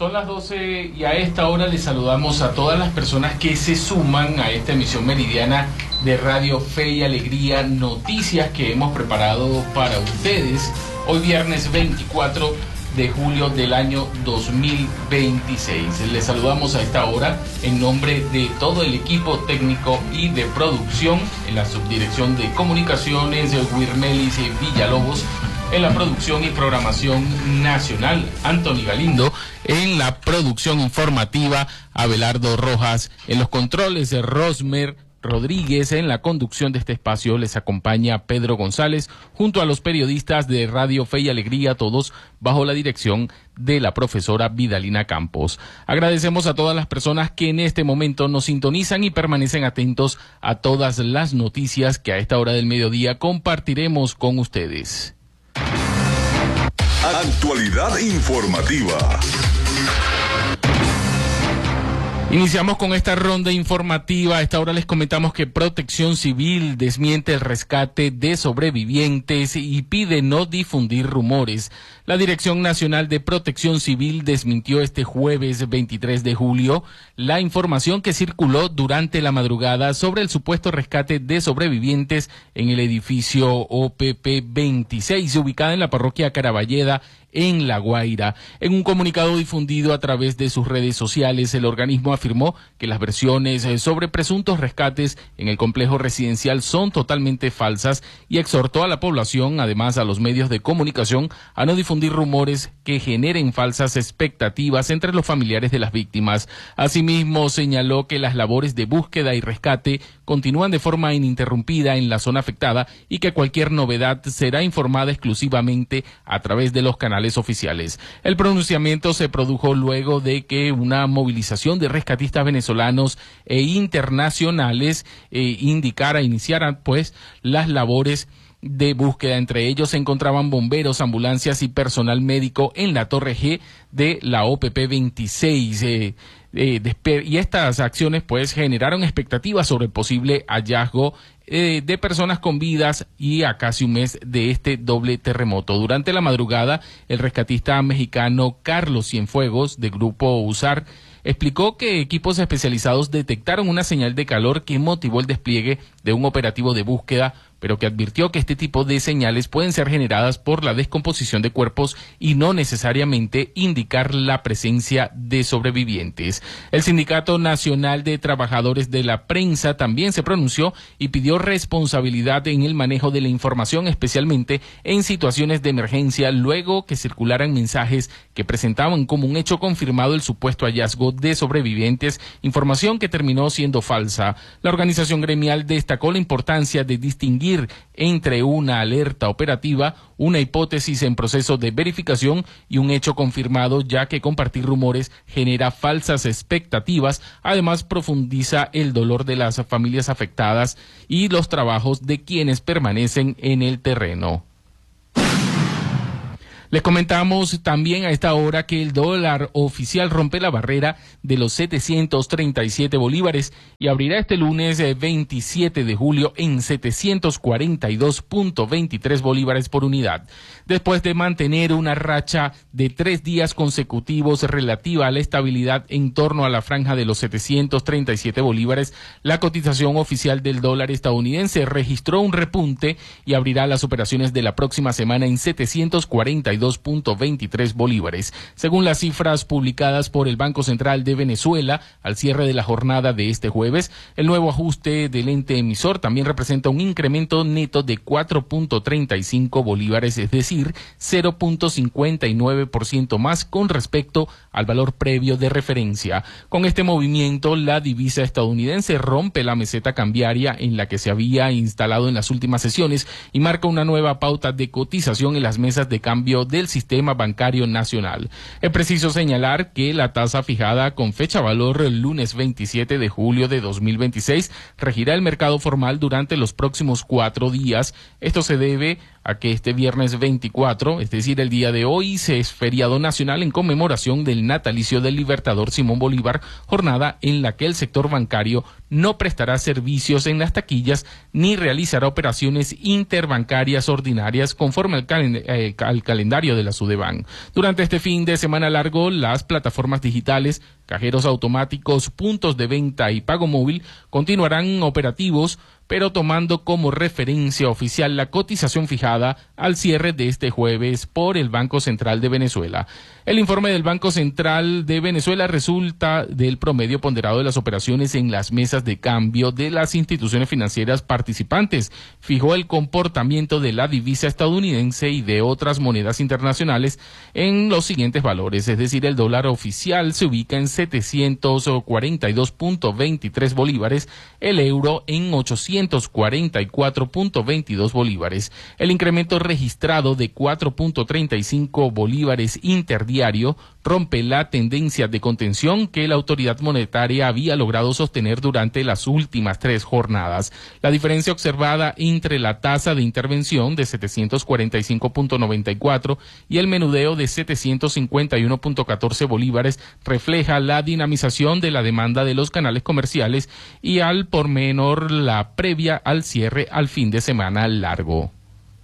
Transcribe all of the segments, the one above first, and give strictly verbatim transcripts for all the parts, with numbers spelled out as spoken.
Son las doce y a esta hora les saludamos a todas las personas que se suman a esta emisión meridiana de Radio Fe y Alegría, noticias que hemos preparado para ustedes hoy viernes veinticuatro de julio del año dos mil veintiséis. Les saludamos a esta hora en nombre de todo el equipo técnico y de producción en la subdirección de comunicaciones Wirmelis Villalobos, en la producción y programación nacional, Anthony Galindo, en la producción informativa, Abelardo Rojas, en los controles, Rosmer Rodríguez, en la conducción de este espacio les acompaña Pedro González, junto a los periodistas de Radio Fe y Alegría, todos bajo la dirección de la profesora Vidalina Campos. Agradecemos a todas las personas que en este momento nos sintonizan y permanecen atentos a todas las noticias que a esta hora del mediodía compartiremos con ustedes. Actualidad informativa. Iniciamos con esta ronda informativa. A esta hora les comentamos que Protección Civil desmiente el rescate de sobrevivientes y pide no difundir rumores. La Dirección Nacional de Protección Civil desmintió este jueves veintitrés de julio la información que circuló durante la madrugada sobre el supuesto rescate de sobrevivientes en el edificio O P P veintiséis, ubicada en la parroquia Caraballeda, en La Guaira. En un comunicado difundido a través de sus redes sociales, el organismo afirmó que las versiones sobre presuntos rescates en el complejo residencial son totalmente falsas y exhortó a la población, además a los medios de comunicación, a no difundir rumores que generen falsas expectativas entre los familiares de las víctimas. Asimismo, señaló que las labores de búsqueda y rescate continúan de forma ininterrumpida en la zona afectada y que cualquier novedad será informada exclusivamente a través de los canales oficiales. El pronunciamiento se produjo luego de que una movilización de rescatistas venezolanos e internacionales eh, indicara, iniciaran pues las labores de búsqueda. Entre ellos se encontraban bomberos, ambulancias y personal médico en la Torre G de la O P P veintiséis. Eh, eh, y estas acciones pues generaron expectativas sobre el posible hallazgo eh, de personas con vidas y a casi un mes de este doble terremoto. Durante la madrugada, el rescatista mexicano Carlos Cienfuegos, de Grupo USAR, explicó que equipos especializados detectaron una señal de calor que motivó el despliegue de un operativo de búsqueda, pero que advirtió que este tipo de señales pueden ser generadas por la descomposición de cuerpos y no necesariamente indicar la presencia de sobrevivientes. El Sindicato Nacional de Trabajadores de la Prensa también se pronunció y pidió responsabilidad en el manejo de la información, especialmente en situaciones de emergencia, luego que circularan mensajes que presentaban como un hecho confirmado el supuesto hallazgo de sobrevivientes, información que terminó siendo falsa. La organización gremial destacó la importancia de distinguir entre una alerta operativa, una hipótesis en proceso de verificación y un hecho confirmado, ya que compartir rumores genera falsas expectativas. Además, profundiza el dolor de las familias afectadas y los trabajos de quienes permanecen en el terreno. Les comentamos también a esta hora que el dólar oficial rompe la barrera de los setecientos treinta y siete bolívares y abrirá este lunes veintisiete de julio en setecientos cuarenta y dos punto veintitrés bolívares por unidad. Después de mantener una racha de tres días consecutivos relativa a la estabilidad en torno a la franja de los setecientos treinta y siete bolívares, la cotización oficial del dólar estadounidense registró un repunte y abrirá las operaciones de la próxima semana en setecientos cuarenta y dos punto veintitrés bolívares. Según las cifras publicadas por el Banco Central de Venezuela al cierre de la jornada de este jueves, el nuevo ajuste del ente emisor también representa un incremento neto de cuatro punto treinta y cinco bolívares, es decir, cero punto cincuenta y nueve por ciento más con respecto al valor previo de referencia. Con este movimiento, la divisa estadounidense rompe la meseta cambiaria en la que se había instalado en las últimas sesiones y marca una nueva pauta de cotización en las mesas de cambio del sistema bancario nacional. Es preciso señalar que la tasa fijada con fecha valor el lunes veintisiete de julio de dos mil veintiséis regirá el mercado formal durante los próximos cuatro días. Esto se debe a que este viernes veinticuatro, es decir, el día de hoy, se es feriado nacional en conmemoración del natalicio del libertador Simón Bolívar, jornada en la que el sector bancario no prestará servicios en las taquillas ni realizará operaciones interbancarias ordinarias conforme al, calen eh, al calendario de la Sudeban. Durante este fin de semana largo, las plataformas digitales, cajeros automáticos, puntos de venta y pago móvil continuarán operativos, pero tomando como referencia oficial la cotización fijada al cierre de este jueves por el Banco Central de Venezuela. El informe del Banco Central de Venezuela resulta del promedio ponderado de las operaciones en las mesas de cambio de las instituciones financieras participantes. Fijó el comportamiento de la divisa estadounidense y de otras monedas internacionales en los siguientes valores, es decir, el dólar oficial se ubica en setecientos cuarenta y dos punto veintitrés bolívares, el euro en ochocientos cuarenta y cuatro punto veintidós bolívares. El incremento registrado de cuatro punto treinta y cinco bolívares interdiario rompe la tendencia de contención que la autoridad monetaria había logrado sostener durante las últimas tres jornadas. La diferencia observada entre la tasa de intervención de setecientos cuarenta y cinco punto noventa y cuatro y el menudeo de setecientos cincuenta y uno punto catorce bolívares refleja la dinamización de la demanda de los canales comerciales y al por menor la previa al cierre al fin de semana largo.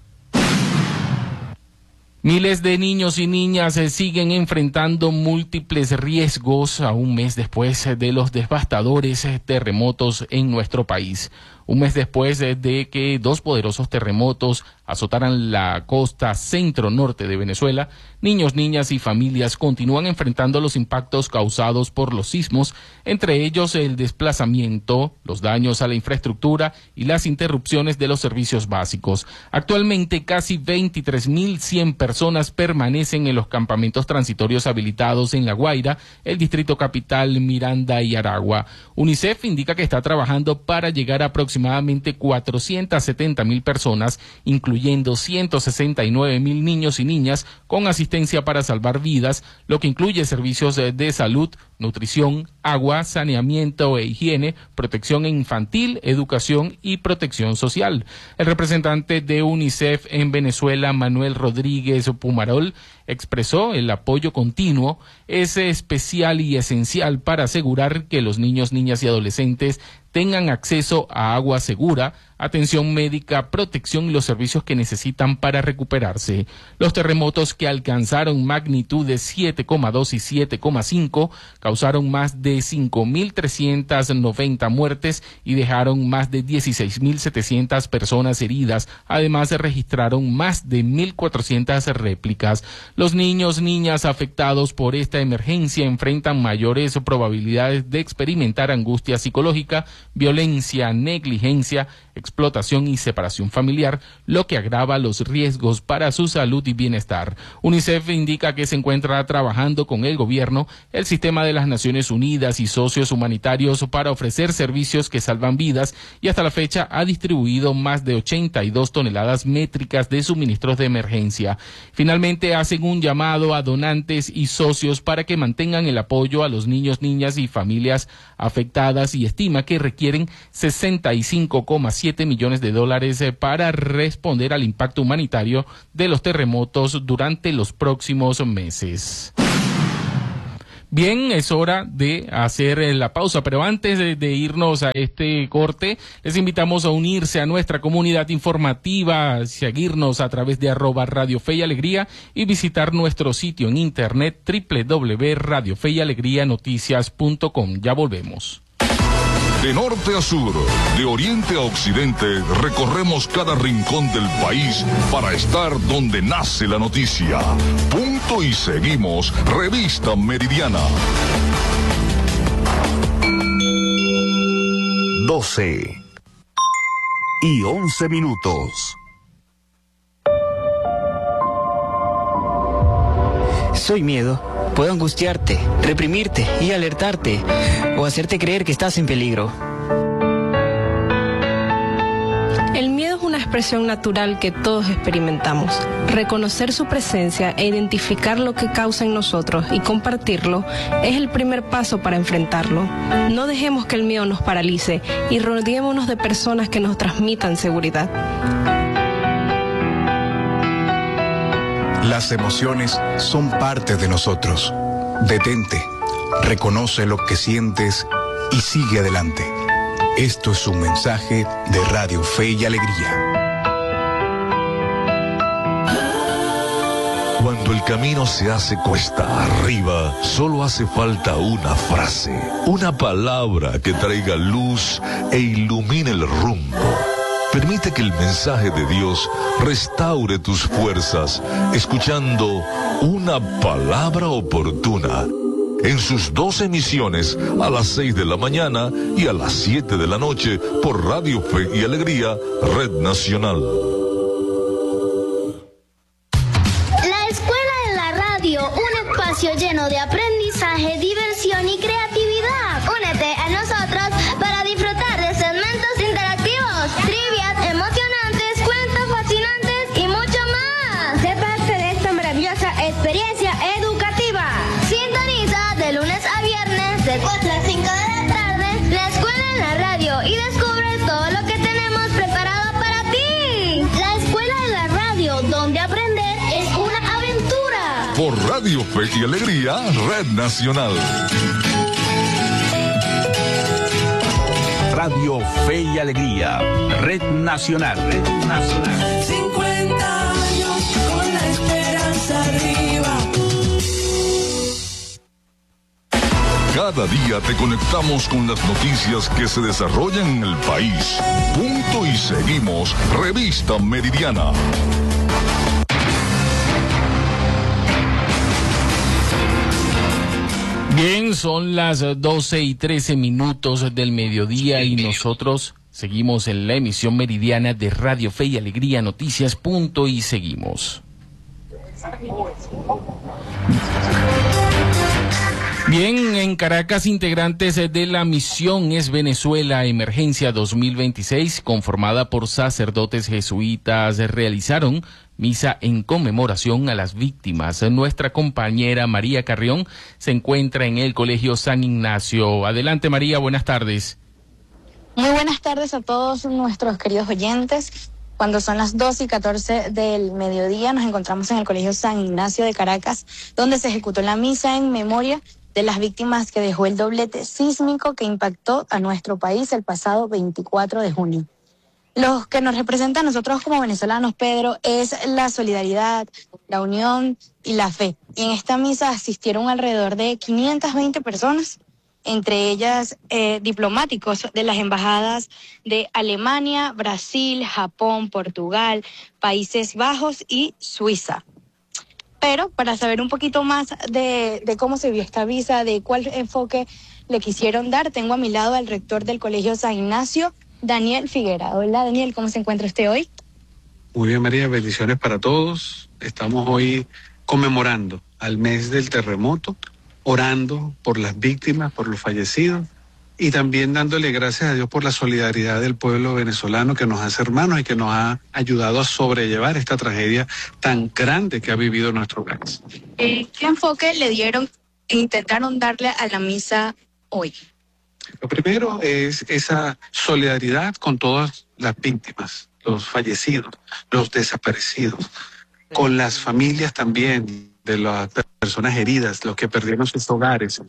Miles de niños y niñas eh, siguen enfrentando múltiples riesgos a un mes después eh, de los devastadores eh, terremotos en nuestro país. Un mes después eh, de que dos poderosos terremotos azotaran la costa centro-norte de Venezuela, niños, niñas y familias continúan enfrentando los impactos causados por los sismos, entre ellos el desplazamiento, los daños a la infraestructura y las interrupciones de los servicios básicos. Actualmente, casi veintitrés mil cien personas permanecen en los campamentos transitorios habilitados en La Guaira, el Distrito Capital, Miranda y Aragua. UNICEF indica que está trabajando para llegar a aproximadamente cuatrocientas setenta mil personas, incluyendo ciento sesenta y nueve mil niños y niñas con asistencia para salvar vidas, lo que incluye servicios de salud, nutrición, agua, saneamiento e higiene, protección infantil, educación y protección social. El representante de UNICEF en Venezuela, Manuel Rodríguez Pumarol, expresó el apoyo continuo es especial y esencial para asegurar que los niños, niñas y adolescentes tengan acceso a agua segura, atención médica, protección y los servicios que necesitan para recuperarse. Los terremotos que alcanzaron magnitudes siete coma dos y siete coma cinco causaron más de cinco mil trescientas noventa muertes y dejaron más de dieciséis mil setecientas personas heridas. Además, se registraron más de mil cuatrocientas réplicas. Los niños, niñas afectados por esta emergencia enfrentan mayores probabilidades de experimentar angustia psicológica, violencia, negligencia, explotación y separación familiar, lo que agrava los riesgos para su salud y bienestar. UNICEF indica que se encuentra trabajando con el gobierno, el sistema de las Naciones Unidas y socios humanitarios para ofrecer servicios que salvan vidas y hasta la fecha ha distribuido más de ochenta y dos toneladas métricas de suministros de emergencia. Finalmente, hacen un llamado a donantes y socios para que mantengan el apoyo a los niños, niñas y familias afectadas y estima que requieren sesenta y cinco coma siete millones de dólares para responder al impacto humanitario de los terremotos durante los próximos meses. Bien, es hora de hacer la pausa, pero antes de, de irnos a este corte, les invitamos a unirse a nuestra comunidad informativa, seguirnos a través de arroba Radio Fe y Alegría y visitar nuestro sitio en internet doble u doble u doble u punto radio fe y alegría noticias punto com. Ya volvemos. De norte a sur, de oriente a occidente, recorremos cada rincón del país para estar donde nace la noticia. Punto y seguimos, Revista Meridiana. doce y once minutos. Soy miedo. Puedo angustiarte, reprimirte y alertarte, o hacerte creer que estás en peligro. El miedo es una expresión natural que todos experimentamos. Reconocer su presencia e identificar lo que causa en nosotros y compartirlo es el primer paso para enfrentarlo. No dejemos que el miedo nos paralice y rodeémonos de personas que nos transmitan seguridad. Las emociones son parte de nosotros. Detente, reconoce lo que sientes y sigue adelante. Esto es un mensaje de Radio Fe y Alegría. Cuando el camino se hace cuesta arriba, solo hace falta una frase, una palabra que traiga luz e ilumine el rumbo. Permite que el mensaje de Dios restaure tus fuerzas, escuchando una palabra oportuna. En sus dos emisiones, a las seis de la mañana y a las siete de la noche, por Radio Fe y Alegría, Red Nacional. La Escuela de la Radio, un espacio lleno de aprendizaje, diversión y creatividad. Únete a nosotros para disfrutar de segmentos interactivos, trivias emocionantes, cuentos fascinantes y mucho más. Sé parte de esta maravillosa experiencia educativa. Sintoniza de lunes a viernes de cuatro a cinco de la tarde La Escuela en la Radio y descubre todo lo que tenemos preparado para ti. La Escuela de la Radio, donde aprender es una aventura. Por Radio Fe y Alegría, Red Nacional. Radio Fe y Alegría, Red Nacional, Red Nacional. cincuenta años con la esperanza arriba. Cada día te conectamos con las noticias que se desarrollan en el país. Punto y seguimos, Revista Meridiana. Bien, son las doce y trece minutos del mediodía y nosotros seguimos en la emisión meridiana de Radio Fe y Alegría Noticias. Punto y seguimos. Bien, en Caracas, integrantes de la misión Es Venezuela Emergencia dos mil veintiséis, conformada por sacerdotes jesuitas, realizaron misa en conmemoración a las víctimas. Nuestra compañera María Carrión se encuentra en el Colegio San Ignacio. Adelante, María, buenas tardes. Muy buenas tardes a todos nuestros queridos oyentes. Cuando son las doce y catorce del mediodía, nos encontramos en el Colegio San Ignacio de Caracas, donde se ejecutó la misa en memoria de las víctimas que dejó el doblete sísmico que impactó a nuestro país el pasado veinticuatro de junio. Los que nos representan a nosotros como venezolanos, Pedro, es la solidaridad, la unión y la fe. Y en esta misa asistieron alrededor de quinientas veinte personas, entre ellas eh, diplomáticos de las embajadas de Alemania, Brasil, Japón, Portugal, Países Bajos y Suiza. Pero para saber un poquito más de, de cómo se vio esta visa, de cuál enfoque le quisieron dar, tengo a mi lado al rector del Colegio San Ignacio, Daniel Figuera. Hola, Daniel, ¿cómo se encuentra usted hoy? Muy bien, María, bendiciones para todos. Estamos hoy conmemorando al mes del terremoto, orando por las víctimas, por los fallecidos, y también dándole gracias a Dios por la solidaridad del pueblo venezolano que nos hace hermanos y que nos ha ayudado a sobrellevar esta tragedia tan grande que ha vivido nuestro país. Eh, ¿Qué enfoque le dieron e intentaron darle a la misa hoy? Lo primero es esa solidaridad con todas las víctimas, los fallecidos, los desaparecidos, con las familias también de las personas heridas, los que perdieron sus hogares,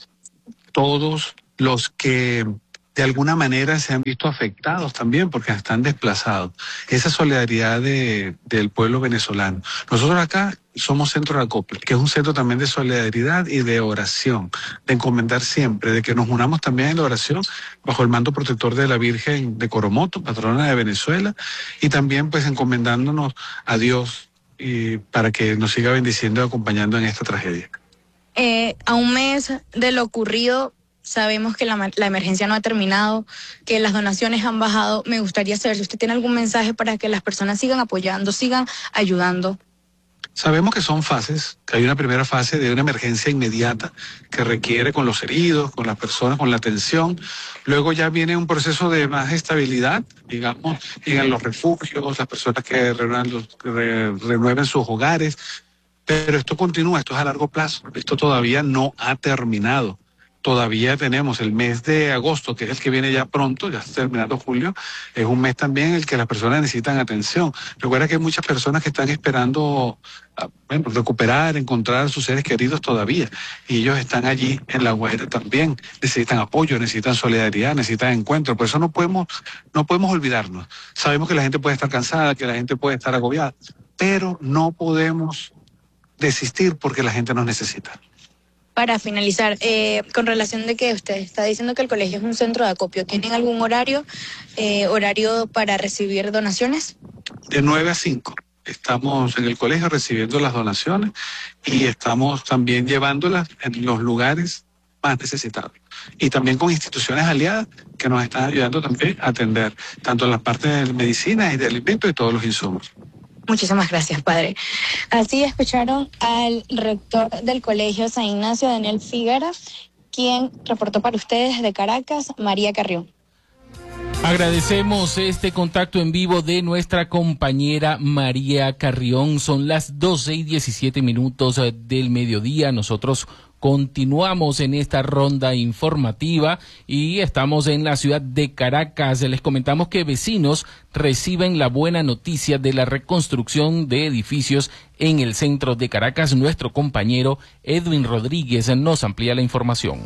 todos los que de alguna manera se han visto afectados también porque están desplazados. Esa solidaridad de, del pueblo venezolano. Nosotros acá somos Centro de Acopio, que es un centro también de solidaridad y de oración, de encomendar siempre, de que nos unamos también en la oración bajo el manto protector de la Virgen de Coromoto, patrona de Venezuela, y también pues encomendándonos a Dios y para que nos siga bendiciendo y acompañando en esta tragedia. Eh, a un mes de lo ocurrido, sabemos que la, la emergencia no ha terminado, que las donaciones han bajado. Me gustaría saber si usted tiene algún mensaje para que las personas sigan apoyando, sigan ayudando. Sabemos que son fases, que hay una primera fase de una emergencia inmediata que requiere con los heridos, con las personas, con la atención. Luego ya viene un proceso de más estabilidad, digamos, llegan los refugios, las personas que renuevan, los, que re, renueven sus hogares. Pero esto continúa, esto es a largo plazo, esto todavía no ha terminado. todavía tenemos el mes de agosto, que es el que viene ya pronto, ya terminando julio, es un mes también en el que las personas necesitan atención. Recuerda que hay muchas personas que están esperando bueno, recuperar, encontrar a sus seres queridos todavía, y ellos están allí en La Guaira también, necesitan apoyo, necesitan solidaridad, necesitan encuentro. Por eso no podemos, no podemos olvidarnos. Sabemos que la gente puede estar cansada, que la gente puede estar agobiada, pero no podemos desistir porque la gente nos necesita. Para finalizar, eh, con relación de que usted está diciendo que el colegio es un centro de acopio, ¿tienen algún horario, eh, horario para recibir donaciones? De nueve a cinco. Estamos en el colegio recibiendo las donaciones y estamos también llevándolas en los lugares más necesitados. Y también con instituciones aliadas que nos están ayudando también a atender tanto en la parte de medicina y de alimentos y todos los insumos. Muchísimas gracias, padre. Así escucharon al rector del Colegio San Ignacio, Daniel Figuera, quien reportó para ustedes desde Caracas, María Carrión. Agradecemos este contacto en vivo de nuestra compañera María Carrión. Son las doce y diecisiete minutos del mediodía. Nosotros continuamos en esta ronda informativa y estamos en la ciudad de Caracas. Les comentamos que vecinos reciben la buena noticia de la reconstrucción de edificios en el centro de Caracas. Nuestro compañero Edwin Rodríguez nos amplía la información.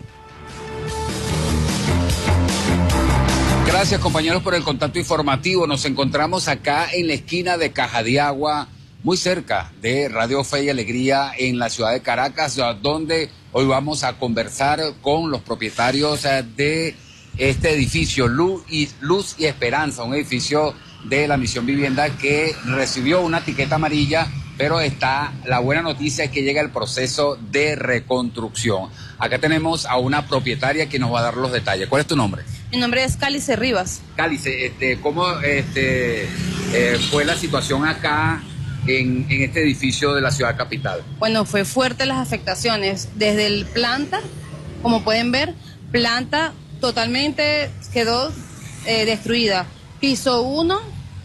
Gracias, compañeros, por el contacto informativo. Nos encontramos acá en la esquina de Caja de Agua, muy cerca de Radio Fe y Alegría en la ciudad de Caracas, donde hoy vamos a conversar con los propietarios de este edificio, Luz y, Luz y Esperanza, un edificio de la Misión Vivienda que recibió una etiqueta amarilla, pero está la buena noticia es que llega el proceso de reconstrucción. Acá tenemos a una propietaria que nos va a dar los detalles. ¿Cuál es tu nombre? Mi nombre es Cálice Rivas. Cálice, este, ¿cómo este, eh, fue la situación acá en, en este edificio de la ciudad capital? Bueno, fue fuerte las afectaciones. Desde el planta, como pueden ver, planta totalmente quedó eh, destruida. Piso uno,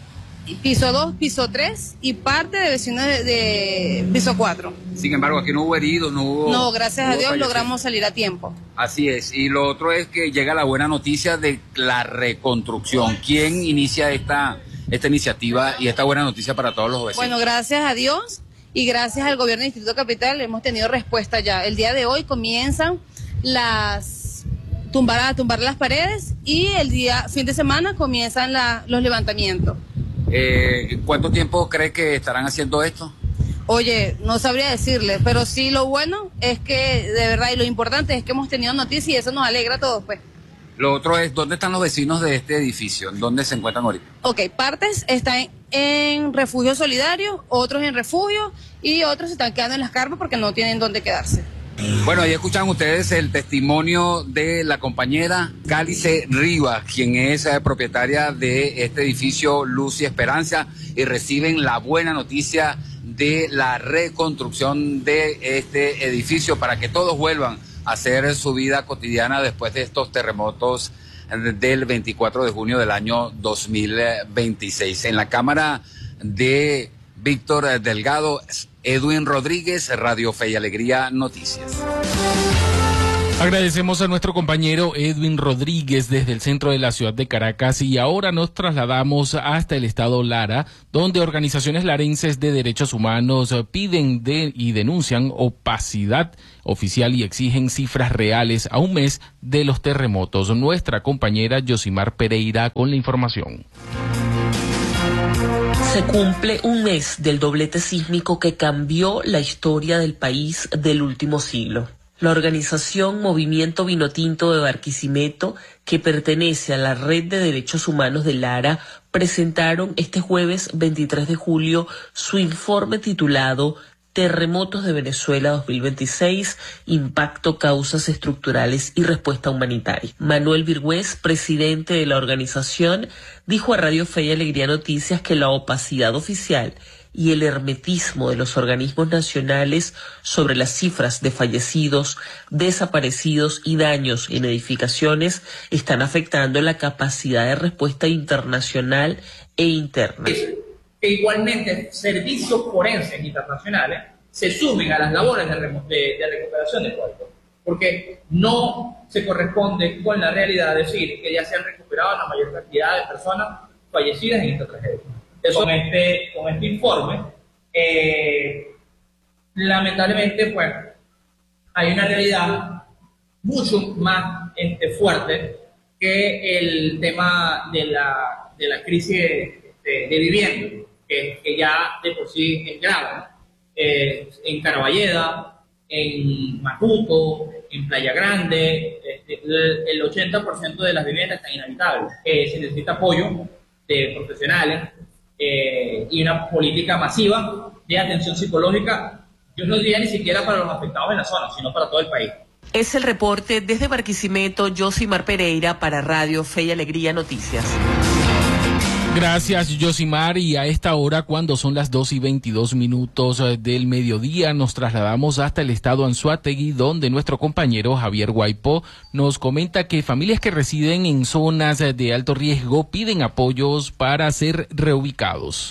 piso dos, piso tres y parte de vecinos de, de piso cuatro. Sin embargo, aquí no hubo heridos, no hubo... No, gracias no a Dios fallecidos. logramos salir a tiempo. Así es. Y lo otro es que llega la buena noticia de la reconstrucción. ¿Quién inicia esta, esta iniciativa y esta buena noticia para todos los vecinos? Bueno, gracias a Dios y gracias al gobierno del Distrito Capital hemos tenido respuesta ya. El día de hoy comienzan las tumbar a tumbar las paredes y el día fin de semana comienzan la, los levantamientos. Eh, ¿Cuánto tiempo cree que estarán haciendo esto? Oye, no sabría decirle, pero sí lo bueno es que, de verdad, y lo importante es que hemos tenido noticias y eso nos alegra a todos, pues. Lo otro es, ¿dónde están los vecinos de este edificio? ¿Dónde se encuentran ahorita? Ok, partes están en, en refugio solidario, otros en refugio y otros se están quedando en las carpas porque no tienen dónde quedarse. Bueno, ahí escuchan ustedes el testimonio de la compañera Cálice Rivas, quien es eh, propietaria de este edificio Luz y Esperanza, y reciben la buena noticia de la reconstrucción de este edificio para que todos vuelvan a hacer su vida cotidiana después de estos terremotos del veinticuatro de junio del año dos mil veintiséis. En la cámara de Víctor Delgado, Edwin Rodríguez, Radio Fe y Alegría Noticias. Agradecemos a nuestro compañero Edwin Rodríguez desde el centro de la ciudad de Caracas y ahora nos trasladamos hasta el estado Lara, donde organizaciones larenses de derechos humanos piden de, y denuncian opacidad oficial y exigen cifras reales a un mes de los terremotos. Nuestra compañera Yosimar Pereira con la información. Se cumple un mes del doblete sísmico que cambió la historia del país del último siglo. La organización Movimiento Vinotinto de Barquisimeto, que pertenece a la Red de Derechos Humanos de Lara, presentaron este jueves veintitrés de julio su informe titulado Terremotos de Venezuela dos mil veintiséis, Impacto, Causas Estructurales y Respuesta Humanitaria. Manuel Virgüez, presidente de la organización, dijo a Radio Fe y Alegría Noticias que la opacidad oficial y el hermetismo de los organismos nacionales sobre las cifras de fallecidos, desaparecidos y daños en edificaciones están afectando la capacidad de respuesta internacional e interna. Que igualmente servicios forenses internacionales se sumen a las labores de, de, de recuperación de cuerpos. porque no se corresponde con la realidad decir que ya se han recuperado la mayor cantidad de personas fallecidas en esta tragedia. Eso, con, este, con este informe, eh, lamentablemente, pues, hay una realidad mucho más este, fuerte que el tema de la, de la crisis de, de, de vivienda, que, que ya de por sí es grave. Eh, en Caraballeda, en Macuco, en Playa Grande, este, el, el ochenta por ciento de las viviendas están inhabitables. Eh, se necesita apoyo de profesionales eh, y una política masiva de atención psicológica, yo no diría ni siquiera para los afectados en la zona, sino para todo el país. Es el reporte desde Barquisimeto, Josimar Pereira para Radio Fe y Alegría Noticias. Gracias, Josimar. Y a esta hora, cuando son las dos y veintidós minutos del mediodía, nos trasladamos hasta el estado Anzoátegui, donde nuestro compañero Javier Guaipó nos comenta que familias que residen en zonas de alto riesgo piden apoyos para ser reubicados.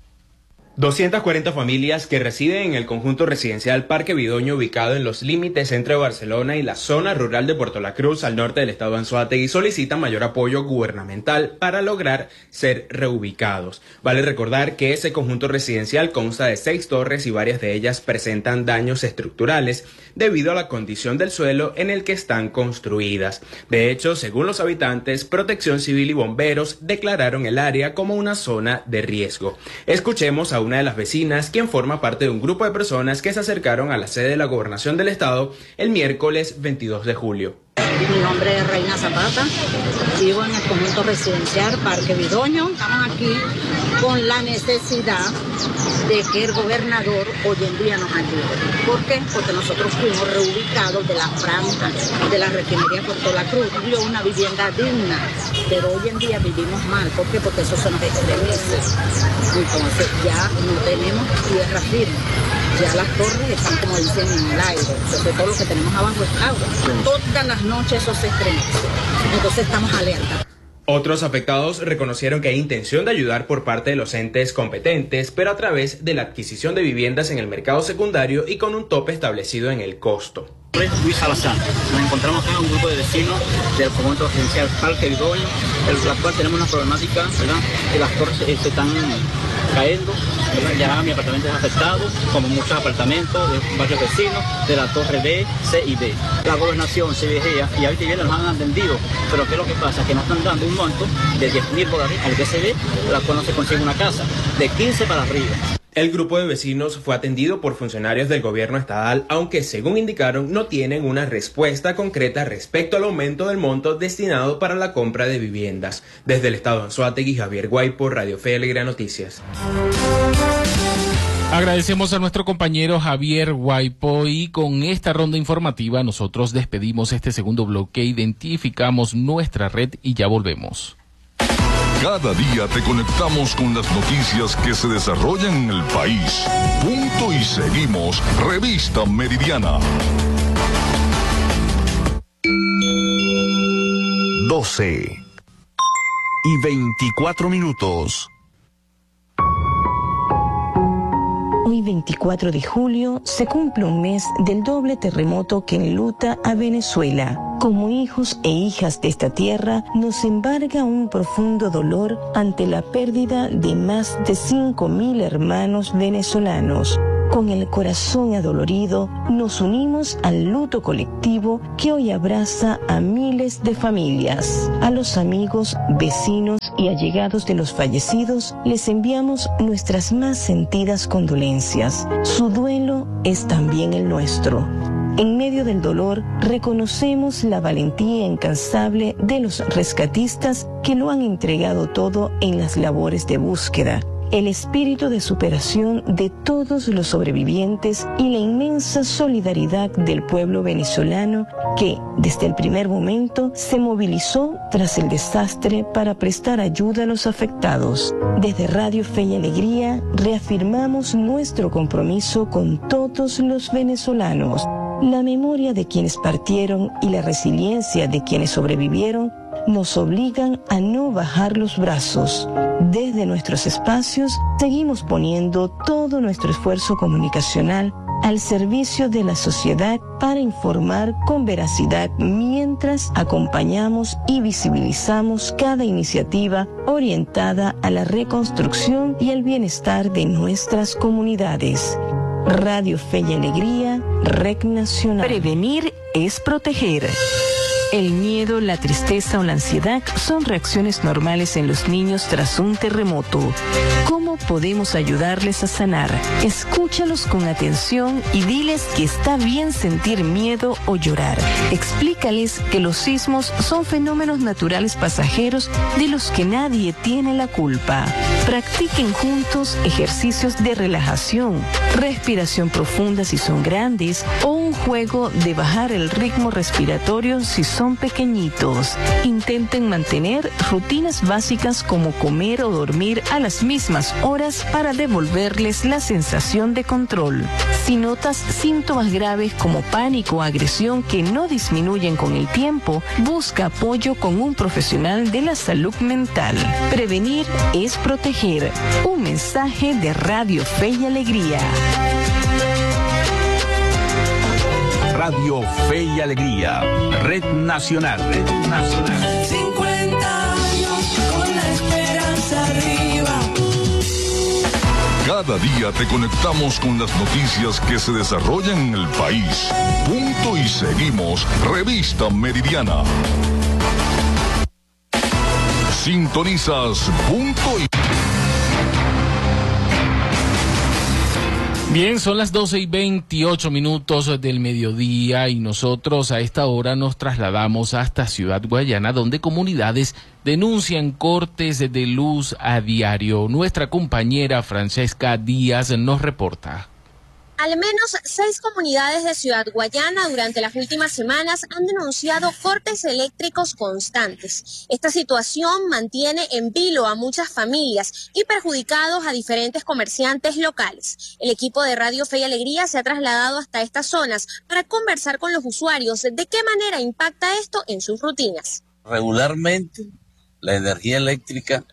doscientas cuarenta familias que residen en el conjunto residencial Parque Vidoño, ubicado en los límites entre Barcelona y la zona rural de Puerto La Cruz, al norte del estado Anzoátegui, solicitan mayor apoyo gubernamental para lograr ser reubicados. Vale recordar que ese conjunto residencial consta de seis torres y varias de ellas presentan daños estructurales debido a la condición del suelo en el que están construidas. De hecho, según los habitantes, Protección Civil y bomberos declararon el área como una zona de riesgo. Escuchemos a una de las vecinas, quien forma parte de un grupo de personas que se acercaron a la sede de la Gobernación del Estado el miércoles veintidós de julio. Mi nombre es Reina Zapata, vivo en el conjunto residencial Parque Vidoño. Estamos aquí con la necesidad de que el gobernador hoy en día nos ayude. ¿Por qué? Porque nosotros fuimos reubicados de la franja de la refinería Puerto La Cruz. Dio una vivienda digna, pero hoy en día vivimos mal. ¿Por qué? Porque eso se nos estremece. Entonces ya no tenemos tierra firme. Ya las torres están, como dicen, en el aire. Sobre todo lo que tenemos abajo es agua. Todas las noches eso se estremece. Entonces estamos alerta. Otros afectados reconocieron que hay intención de ayudar por parte de los entes competentes, pero a través de la adquisición de viviendas en el mercado secundario y con un tope establecido en el costo. Luis Salazar, nos encontramos acá un grupo de vecinos del conjunto residencial Parque Vidoño, en la cual tenemos una problemática, ¿verdad? Que las torres eh, se están cayendo, ¿verdad? Ya mi apartamento es afectado, como muchos apartamentos de varios vecinos de la torre B, C y D. La gobernación, C B G y ahorita bien nos han atendido, pero ¿qué es lo que pasa? Que nos están dando un monto de diez mil dólares al B C B, la cual no se consigue una casa, de quince para arriba. El grupo de vecinos fue atendido por funcionarios del gobierno estatal, aunque según indicaron no tienen una respuesta concreta respecto al aumento del monto destinado para la compra de viviendas. Desde el estado Anzoátegui, Javier Guaipó, Radio Fe y Alegría Noticias. Agradecemos a nuestro compañero Javier Guaipó y con esta ronda informativa nosotros despedimos este segundo bloque, identificamos nuestra red y ya volvemos. Cada día te conectamos con las noticias que se desarrollan en el país. Punto y seguimos. Revista Meridiana. doce y veinticuatro minutos. Hoy veinticuatro de julio se cumple un mes del doble terremoto que enluta a Venezuela. Como hijos e hijas de esta tierra, nos embarga un profundo dolor ante la pérdida de más de cinco mil hermanos venezolanos. Con el corazón adolorido, nos unimos al luto colectivo que hoy abraza a miles de familias. A los amigos, vecinos y allegados de los fallecidos, les enviamos nuestras más sentidas condolencias. Su duelo es también el nuestro. En medio del dolor, reconocemos la valentía incansable de los rescatistas que lo han entregado todo en las labores de búsqueda, el espíritu de superación de todos los sobrevivientes y la inmensa solidaridad del pueblo venezolano que, desde el primer momento, se movilizó tras el desastre para prestar ayuda a los afectados. Desde Radio Fe y Alegría, reafirmamos nuestro compromiso con todos los venezolanos. La memoria de quienes partieron y la resiliencia de quienes sobrevivieron nos obligan a no bajar los brazos. Desde nuestros espacios seguimos poniendo todo nuestro esfuerzo comunicacional al servicio de la sociedad para informar con veracidad mientras acompañamos y visibilizamos cada iniciativa orientada a la reconstrucción y el bienestar de nuestras comunidades. Radio Fe y Alegría, R E C Nacional. Prevenir es proteger. El miedo, la tristeza o la ansiedad son reacciones normales en los niños tras un terremoto. ¿Cómo podemos ayudarles a sanar? Escúchalos con atención y diles que está bien sentir miedo o llorar. Explícales que los sismos son fenómenos naturales pasajeros de los que nadie tiene la culpa. Practiquen juntos ejercicios de relajación, respiración profunda si son grandes o un juego de bajar el ritmo respiratorio si son pequeñitos. Intenten mantener rutinas básicas como comer o dormir a las mismas horas para devolverles la sensación de control. Si notas síntomas graves como pánico o agresión que no disminuyen con el tiempo, busca apoyo con un profesional de la salud mental. Prevenir es proteger. Un mensaje de Radio Fe y Alegría. Radio Fe y Alegría, Red Nacional, Red Nacional. cincuenta años con la esperanza arriba. Cada día te conectamos con las noticias que se desarrollan en el país. Punto y seguimos, Revista Meridiana. Sintonizas Punto y... Bien, son las doce y veintiocho minutos del mediodía y nosotros a esta hora nos trasladamos hasta Ciudad Guayana, donde comunidades denuncian cortes de luz a diario. Nuestra compañera Francesca Díaz nos reporta. Al menos seis comunidades de Ciudad Guayana durante las últimas semanas han denunciado cortes eléctricos constantes. Esta situación mantiene en vilo a muchas familias y perjudicados a diferentes comerciantes locales. El equipo de Radio Fe y Alegría se ha trasladado hasta estas zonas para conversar con los usuarios de qué manera impacta esto en sus rutinas. Regularmente, la energía eléctrica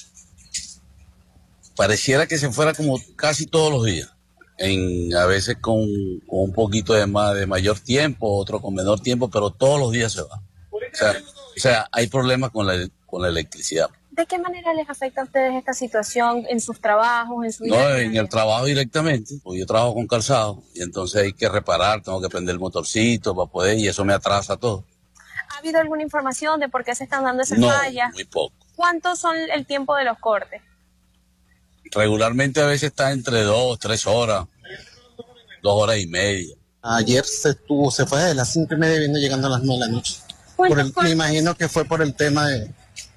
pareciera que se fuera como casi todos los días. En, a veces con, con un poquito de, más, de mayor tiempo, otro con menor tiempo, pero todos los días se va. O sea, o sea hay problemas con la, con la electricidad. ¿De qué manera les afecta a ustedes esta situación en sus trabajos, en su No, vida? En el trabajo directamente, porque yo trabajo con calzado y entonces hay que reparar, tengo que prender el motorcito para poder y eso me atrasa todo. ¿Ha habido alguna información de por qué se están dando esas no, fallas? Muy poco. ¿Cuántos son el tiempo de los cortes? Regularmente a veces está entre dos, tres horas, dos horas y media. Ayer se estuvo, se fue de las cinco y media viendo llegando a las nueve de la noche. Por el, me imagino que fue por el tema de,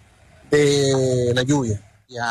de la lluvia.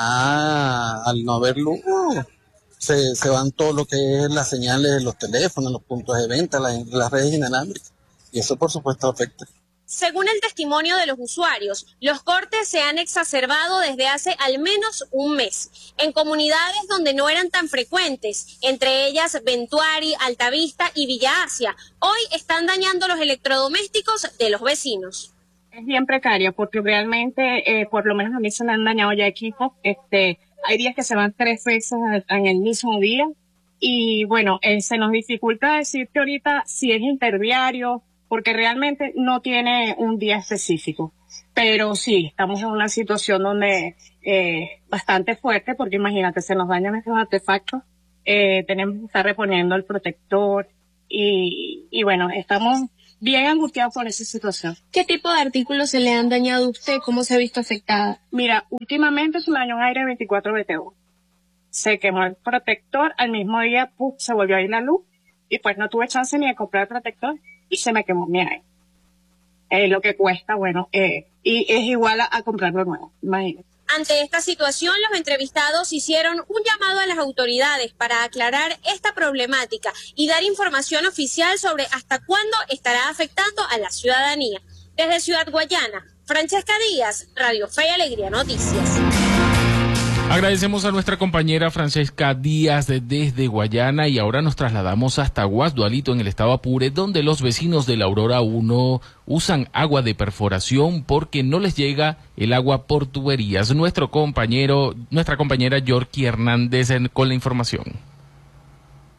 Ya al no haber luz, se, se van todo lo que es las señales de los teléfonos, los puntos de venta, las, las redes inalámbricas. Y eso por supuesto afecta. Según el testimonio de los usuarios, los cortes se han exacerbado desde hace al menos un mes, en comunidades donde no eran tan frecuentes, entre ellas Ventuari, Altavista y Villa Asia. Hoy están dañando los electrodomésticos de los vecinos. Es bien precaria porque realmente, eh, por lo menos a mí se me han dañado ya equipos. Este, hay días que se van tres veces en el mismo día y bueno, eh, se nos dificulta decirte ahorita si es interdiario, porque realmente no tiene un día específico. Pero sí, estamos en una situación donde eh, bastante fuerte, porque imagínate, se nos dañan estos artefactos, eh, tenemos que estar reponiendo el protector y, y bueno, estamos bien angustiados por esa situación. ¿Qué tipo de artículos se le han dañado a usted? ¿Cómo se ha visto afectada? Mira, últimamente se me dañó un aire de veinticuatro B T U. Se quemó el protector, al mismo día ¡puf!, se volvió a ir la luz y pues no tuve chance ni de comprar el protector. Y se me quemó mi aire. Eh, lo que cuesta, bueno, eh, y es igual a, a comprarlo nuevo, imagínate. Ante esta situación, los entrevistados hicieron un llamado a las autoridades para aclarar esta problemática y dar información oficial sobre hasta cuándo estará afectando a la ciudadanía. Desde Ciudad Guayana, Francesca Díaz, Radio Fe y Alegría Noticias. Agradecemos a nuestra compañera Francesca Díaz de, desde Guayana y ahora nos trasladamos hasta Guasdualito en el estado Apure, donde los vecinos de la Aurora uno usan agua de perforación porque no les llega el agua por tuberías. Nuestro compañero, nuestra compañera Yorky Hernández en, con la información.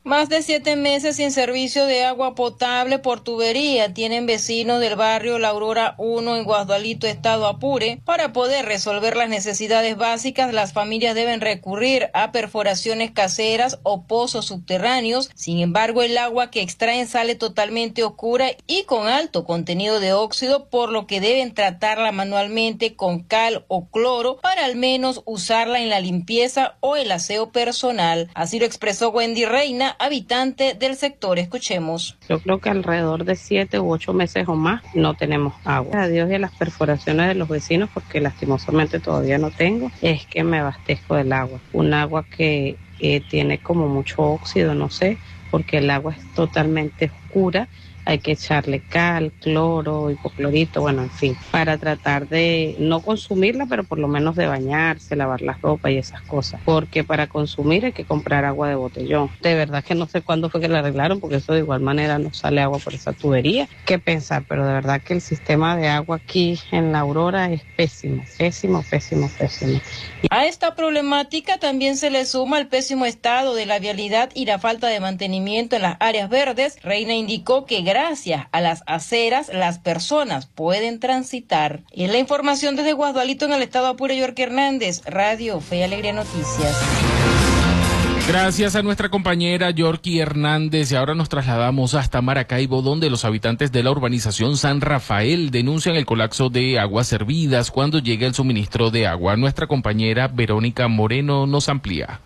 Más de siete meses sin servicio de agua potable por tubería tienen vecinos del barrio La Aurora uno en Guasdualito, estado Apure. Para poder resolver las necesidades básicas, las familias deben recurrir a perforaciones caseras o pozos subterráneos. Sin embargo, el agua que extraen sale totalmente oscura y con alto contenido de óxido, por lo que deben tratarla manualmente con cal o cloro para al menos usarla en la limpieza o el aseo personal. Así lo expresó Wendy Reina, habitante del sector. Escuchemos. Yo creo que alrededor de siete u ocho meses o más no tenemos agua. A Dios y a las perforaciones de los vecinos, porque lastimosamente todavía no tengo, es que me abastezco del agua. Un agua que eh, tiene como mucho óxido, no sé, porque el agua es totalmente oscura. Hay que echarle cal, cloro, hipoclorito, bueno, en fin, para tratar de no consumirla, pero por lo menos de bañarse, lavar la ropa y esas cosas. Porque para consumir hay que comprar agua de botellón. De verdad que no sé cuándo fue que la arreglaron, porque eso de igual manera no sale agua por esa tubería. Qué pensar, pero de verdad que el sistema de agua aquí en La Aurora es pésimo, pésimo, pésimo, pésimo. A esta problemática también se le suma el pésimo estado de la vialidad y la falta de mantenimiento en las áreas verdes. Reina indicó que gracias a las aceras las personas pueden transitar. Y en la información desde Guasdualito en el estado Apure, York Hernández, Radio Fe y Alegría Noticias. Gracias a nuestra compañera Yorky Hernández. Y ahora nos trasladamos hasta Maracaibo, donde los habitantes de la urbanización San Rafael denuncian el colapso de aguas servidas cuando llega el suministro de agua. Nuestra compañera Verónica Moreno nos amplía.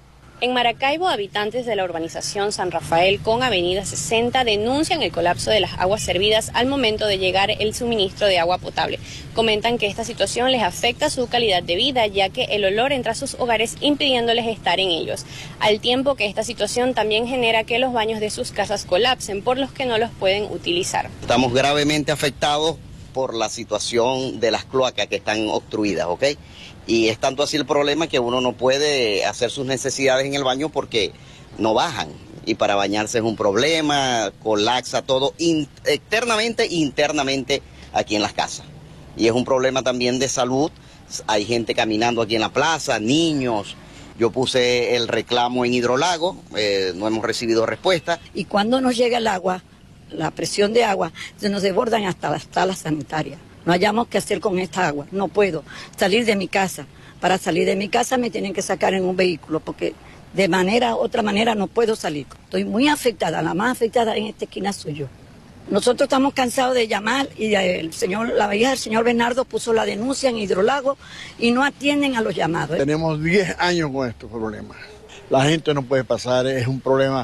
En Maracaibo, habitantes de la urbanización San Rafael con Avenida sesenta denuncian el colapso de las aguas servidas al momento de llegar el suministro de agua potable. Comentan que esta situación les afecta su calidad de vida, ya que el olor entra a sus hogares impidiéndoles estar en ellos. Al tiempo que esta situación también genera que los baños de sus casas colapsen, por los que no los pueden utilizar. Estamos gravemente afectados por la situación de las cloacas que están obstruidas, ¿ok? Y es tanto así el problema que uno no puede hacer sus necesidades en el baño porque no bajan. Y para bañarse es un problema, colapsa todo in, externamente e internamente aquí en las casas. Y es un problema también de salud. Hay gente caminando aquí en la plaza, niños. Yo puse el reclamo en Hidrolago, eh, no hemos recibido respuesta. Y cuando nos llega el agua, la presión de agua, se nos desbordan hasta las salas sanitarias. No hayamos qué hacer con esta agua. No puedo salir de mi casa. Para salir de mi casa me tienen que sacar en un vehículo porque de manera otra manera no puedo salir. Estoy muy afectada. La más afectada en esta esquina soy yo. Nosotros estamos cansados de llamar y el señor, la hija del señor Bernardo puso la denuncia en Hidrolago y no atienden a los llamados. Tenemos diez años con estos problemas. La gente no puede pasar, es un problema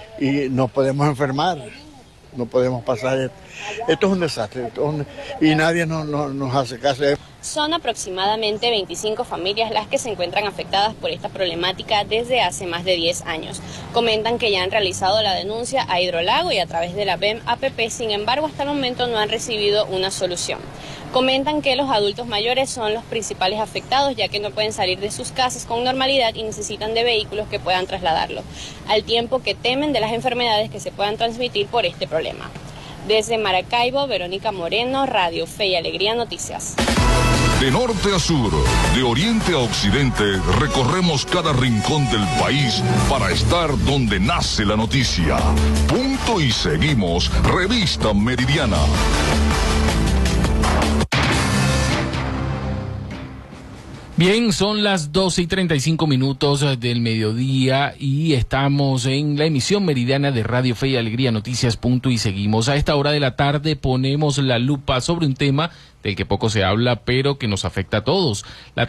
y nos podemos enfermar. No podemos pasar esto. Esto es un desastre esto es un... y nadie nos, nos, nos hace caso. Son aproximadamente veinticinco familias las que se encuentran afectadas por esta problemática desde hace más de diez años. Comentan que ya han realizado la denuncia a Hidrolago y a través de la B E M A P P, sin embargo hasta el momento no han recibido una solución. Comentan que los adultos mayores son los principales afectados, ya que no pueden salir de sus casas con normalidad y necesitan de vehículos que puedan trasladarlos, al tiempo que temen de las enfermedades que se puedan transmitir por este problema. Desde Maracaibo, Verónica Moreno, Radio Fe y Alegría Noticias. De norte a sur, de oriente a occidente, recorremos cada rincón del país para estar donde nace la noticia. Punto y seguimos, Revista Meridiana. Bien, son las doce y treinta y cinco minutos del mediodía y estamos en la emisión meridiana de Radio Fe y Alegría Noticias. Punto y seguimos. A esta hora de la tarde ponemos la lupa sobre un tema del que poco se habla, pero que nos afecta a todos. La